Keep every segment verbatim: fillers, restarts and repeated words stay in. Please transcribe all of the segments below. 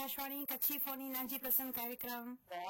આકાશવાણી કચ્છી ફોની નાજી પસંદ કાર્યક્રમ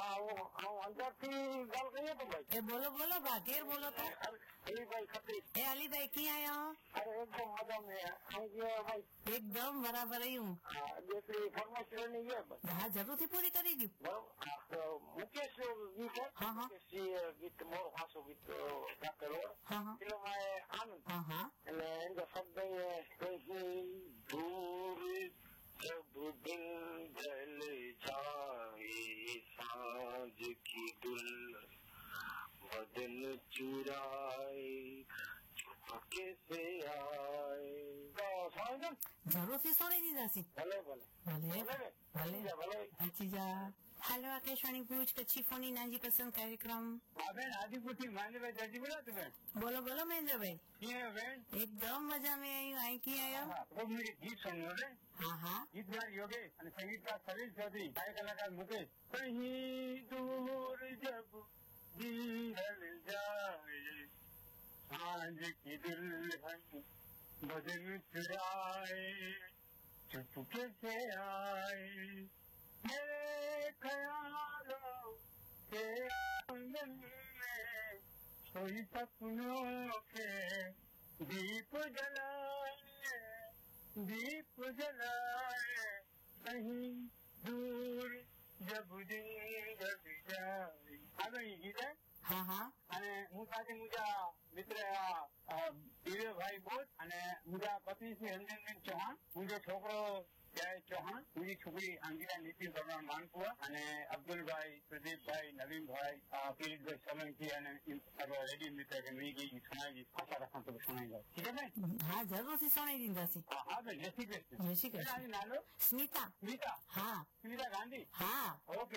गल करिए तो भाई ए बोलो बोलो बा केर बोलो तो अली भाई खत्री ए अली भाई की आया हो अरे एकदम मजा में है हम जो भाई एकदम बराबर ही हूँ जैसे फरमाइश नहीं है हाँ जरूर थी पूरी करेगी बराबर मुकेश गीत है हाँ हाँ मुकेश गीत मोर भाषो गीत गाते हो हाँ हाँ फिल्म है आनंद हाँ हाँ અને એનો શબ્દ કहीं दूर जब दिल जल जाए सांझ की दुल बदन चुराए चुपके से आए तो समझ जरूर थी सोने दी जासी भले भले भले भले भले भले अच्छी जा हेलो आकाशवाणी भूज कच्ची फोनी नाजी पसंद कार्यक्रम बेन आदिपुर થી માંડવે જજી બોલા તમે बोलो बोलो महेंद्र भाई की है बेन एकदम मजा में आई हूँ आई की आया हां वो मेरी गीत सुनियो रे हाँ हाँ गीतकार योगेश અને સંગીતકાર સલીલ ચૌધરી ગાયક કલાકાર મુકેશ कहीं दूर जब दिल जाए सांझ की दुल्हन बदन चुराए चुपके से आए मेरे ख्यालों के आंगन में सोई सपनों के दीप जलाए दीप जलाए कहीं दूर जब दिन जब जाए अब ये गीत है हाँ हाँ અને હું સાથે મુજા મિત્ર દિવ્ય ભાઈ બોધ અને મુજા પત્ની શ્રી રંજનબેન ચૌહાણ મુજો છોકરો જય ચૌહાણ મુજી છોકરી અંકિતા નીતિન ભગવાન માનકુआ અને અબ્દુલભાઈ પ્રદીપભાઈ નવીનભાઈ પીરિતભાઈ સોલંકી અને રેડી મિત્ર કે મેં ગઈ સુનાઈ આશા રાખું તો સુનાઈ જાય ठीक है भाई हाँ जरूर थी सोने दी जासी हाँ भाई जय श्री कृष्ण जय श्री कृष्ण નાલો स्मिता સ્મિતા हाँ સ્મિતા ગાંધી हाँ ओके